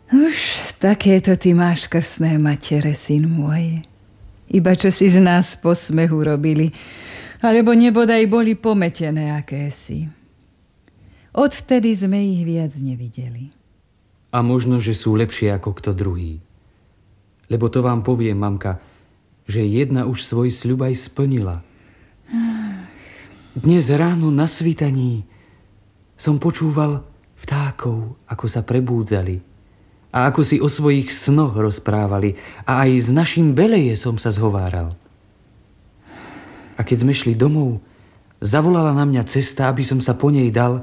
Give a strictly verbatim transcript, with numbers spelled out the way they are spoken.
Už takéto ty máš krstné matere, syn môj. Iba čo si z nás posmehu robili, alebo nebodaj boli pometené akési. Odvtedy sme ich viac nevideli. A možno, že sú lepšie ako kto druhý. Lebo to vám poviem, mamka, že jedna už svoj sľub aj splnila. Dnes ráno na svítaní som počúval vtákov, ako sa prebúdzali a ako si o svojich snoch rozprávali a aj s našim Beleje som sa zhováral. A keď sme šli domov, zavolala na mňa cesta, aby som sa po nej dal